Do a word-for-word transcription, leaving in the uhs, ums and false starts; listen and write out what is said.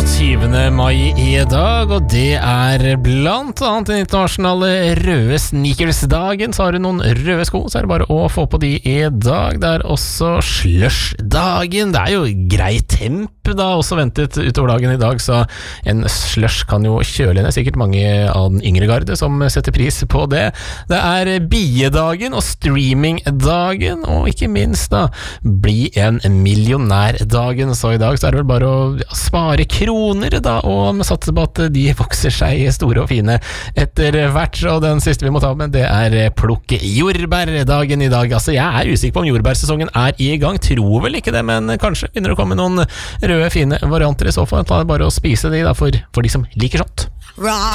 tyvende mai i dag, og det er blant annet den internasjonale røde sneakers-dagen. Så har du noen røde sko, så er det bare å få på de i dag. Det er også slush-dagen. Det er jo grei temp da, også ventet utover dagen i dag, så en slush kan jo kjøle ned sikkert mange av den yngre garde som setter pris på det. Det er biedagen og streamingdagen, og ikke minst da, bli en millionærdagen. Så i dag så er det vel bare å ja, spare kroner da, og satse på at de vokser seg store og fine etter hvert. Og den siste vi må ta med, det er plukke jordbærdagen i dag. Altså, jeg er usikker på om jordbærsesongen er i gang, tror vel ikke det, men kanskje begynner det å komme noen røde fine varianter. I så fall ta det bare å spise de da, for, for de som liker sånt.